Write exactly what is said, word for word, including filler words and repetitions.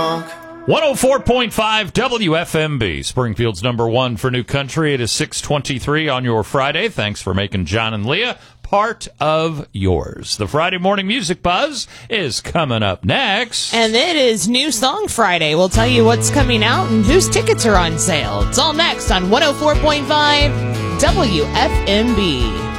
one oh four point five W F M B, Springfield's number one for new country. It is six twenty-three on your Friday. Thanks for making John and Leah part of yours. The Friday Morning Music Buzz is coming up next. And it is New Song Friday. We'll tell you what's coming out and whose tickets are on sale. It's all next on one oh four point five W F M B.